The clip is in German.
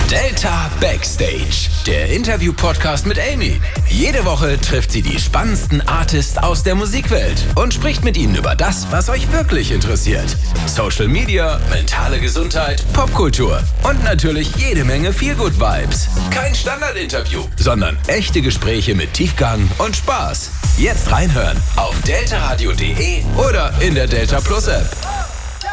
Delta Backstage, der Interview-Podcast mit Amy. Jede Woche trifft sie die spannendsten Artists aus der Musikwelt und spricht mit ihnen über das, was euch wirklich interessiert. Social Media, mentale Gesundheit, Popkultur und natürlich jede Menge Feel-Good-Vibes. Kein Standardinterview, sondern echte Gespräche mit Tiefgang und Spaß. Jetzt reinhören auf deltaradio.de oder in der Delta Plus App.